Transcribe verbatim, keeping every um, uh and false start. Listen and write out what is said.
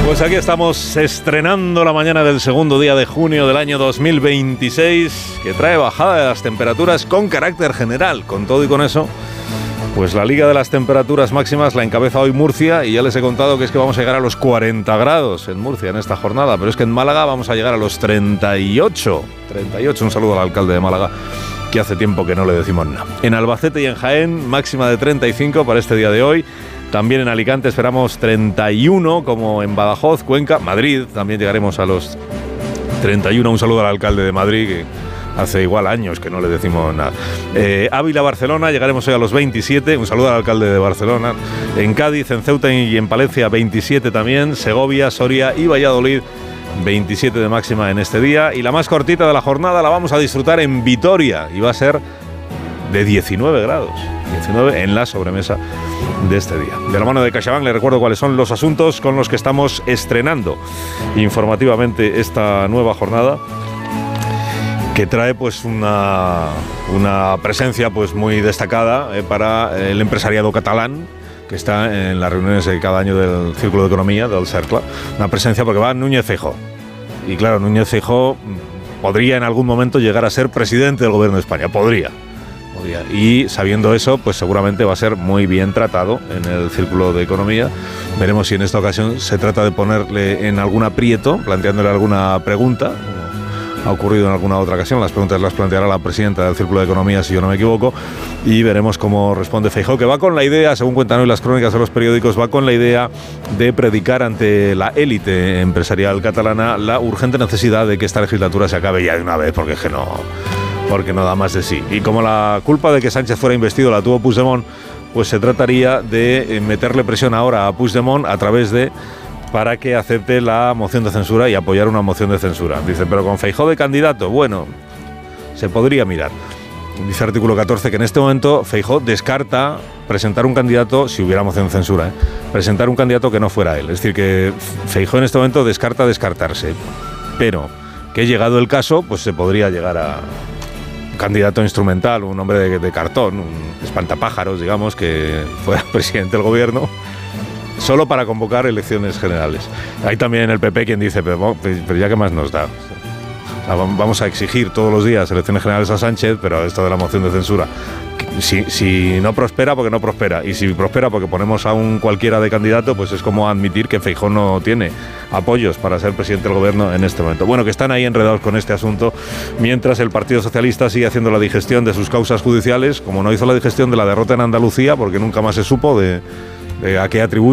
Pues aquí estamos estrenando la mañana del segundo día de junio del año dos mil veintiséis, que trae bajada de las temperaturas con carácter general. Con todo y con eso, pues la liga de las temperaturas máximas la encabeza hoy Murcia, y ya les he contado que es que vamos a llegar a los cuarenta grados en Murcia en esta jornada, pero es que en Málaga vamos a llegar a los treinta y ocho. treinta y ocho, un saludo al alcalde de Málaga, que hace tiempo que no le decimos nada. En Albacete y en Jaén, máxima de treinta y cinco para este día de hoy. También en Alicante esperamos treinta y uno, como en Badajoz, Cuenca, Madrid. También llegaremos a los treinta y uno. Un saludo al alcalde de Madrid, que hace igual años que no le decimos nada. Eh, Ávila, Barcelona, llegaremos hoy a los veintisiete. Un saludo al alcalde de Barcelona. En Cádiz, en Ceuta y en Palencia, veintisiete también. Segovia, Soria y Valladolid, veintisiete de máxima en este día. Y la más cortita de la jornada la vamos a disfrutar en Vitoria, y va a ser de diecinueve grados. diecinueve en la sobremesa de este día. De la mano de CaixaBank les recuerdo cuáles son los asuntos con los que estamos estrenando informativamente esta nueva jornada, que trae pues una, una presencia pues muy destacada eh, para el empresariado catalán, que está en las reuniones de cada año del Círculo de Economía, del CERCLA. Una presencia porque va Núñez Feijóo. Y claro, Núñez Feijóo podría en algún momento llegar a ser presidente del Gobierno de España. Podría. Y sabiendo eso, pues seguramente va a ser muy bien tratado en el Círculo de Economía. Veremos si en esta ocasión se trata de ponerle en algún aprieto, planteándole alguna pregunta. Ha ocurrido en alguna otra ocasión, las preguntas las planteará la presidenta del Círculo de Economía, si yo no me equivoco, y veremos cómo responde Feijóo, que va con la idea, según cuentan hoy las crónicas de los periódicos, va con la idea de predicar ante la élite empresarial catalana la urgente necesidad de que esta legislatura se acabe ya de una vez, porque es que no... porque no da más de sí. Y como la culpa de que Sánchez fuera investido la tuvo Puigdemont, pues se trataría de meterle presión ahora a Puigdemont a través de, para que acepte la moción de censura y apoyar una moción de censura. Dice, pero con Feijóo de candidato, bueno, se podría mirar. Dice artículo catorce que en este momento Feijóo descarta presentar un candidato, si hubiera moción de censura, ¿eh? presentar un candidato que no fuera él. Es decir, que Feijóo en este momento descarta descartarse. Pero que llegado el caso, pues se podría llegar a... candidato instrumental, un hombre de, de cartón, un espantapájaros, digamos, que fuera presidente del gobierno, solo para convocar elecciones generales. Hay también en el P P quien dice, pero, pero ya qué más nos da. O sea, vamos a exigir todos los días elecciones generales a Sánchez, pero esto de la moción de censura, si, si no prospera, porque no prospera, y si prospera porque ponemos a un cualquiera de candidato, pues es como admitir que Feijóo no tiene apoyos para ser presidente del gobierno en este momento. Bueno, que están ahí enredados con este asunto, mientras el Partido Socialista sigue haciendo la digestión de sus causas judiciales, como no hizo la digestión de la derrota en Andalucía, porque nunca más se supo de, de a qué atribuye